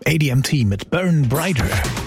ADMT mit Burn Brighter.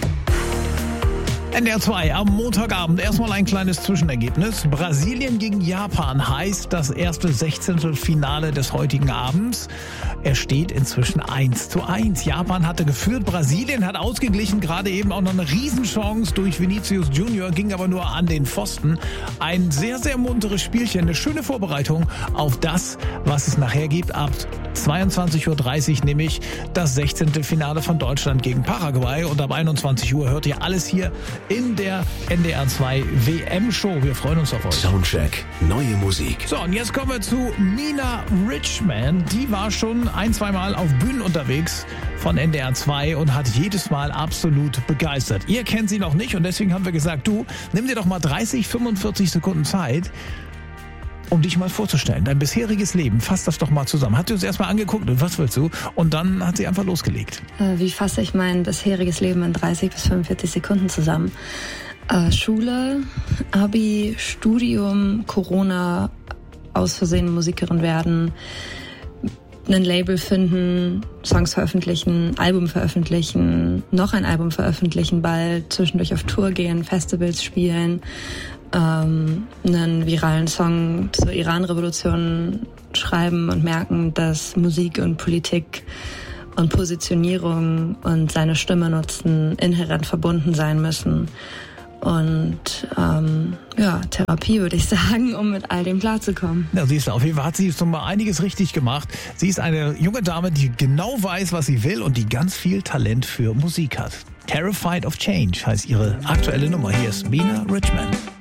NDR 2 am Montagabend. Erstmal ein kleines Zwischenergebnis. Brasilien gegen Japan heißt das erste Sechzehntelfinale des heutigen Abends. Es steht inzwischen 1:1. Japan hatte geführt, Brasilien hat ausgeglichen, gerade eben auch noch eine Riesenchance durch Vinicius Junior, ging aber nur an den Pfosten. Ein sehr, sehr munteres Spielchen, eine schöne Vorbereitung auf das, was es nachher gibt. Ab 22:30 Uhr nämlich das Sechzehntelfinale von Deutschland gegen Paraguay. Und ab 21 Uhr hört ihr alles hier in der NDR 2 WM-Show. Wir freuen uns auf euch. Soundcheck, neue Musik. So, und jetzt kommen wir zu Nina Richman. Die war schon ein-, zweimal auf Bühnen unterwegs von NDR 2 und hat jedes Mal absolut begeistert. Ihr kennt sie noch nicht und deswegen haben wir gesagt, du, nimm dir doch mal 30, 45 Sekunden Zeit, um dich mal vorzustellen. Dein bisheriges Leben, fass das doch mal zusammen. Hat sie uns erstmal angeguckt und was willst du? Und dann hat sie einfach losgelegt. Wie fasse ich mein bisheriges Leben in 30 bis 45 Sekunden zusammen? Schule, Abi, Studium, Corona, aus Versehen Musikerin werden, ein Label finden, Songs veröffentlichen, Album veröffentlichen, noch ein Album veröffentlichen, bald zwischendurch auf Tour gehen, Festivals spielen, einen viralen Song zur Iran-Revolution schreiben und merken, dass Musik und Politik und Positionierung und seine Stimme nutzen inhärent verbunden sein müssen. Und Therapie würde ich sagen, um mit all dem klarzukommen. Ja, siehst du, auf jeden Fall hat sie schon mal einiges richtig gemacht. Sie ist eine junge Dame, die genau weiß, was sie will und die ganz viel Talent für Musik hat. Terrified of Change heißt ihre aktuelle Nummer. Hier ist Nina Richman.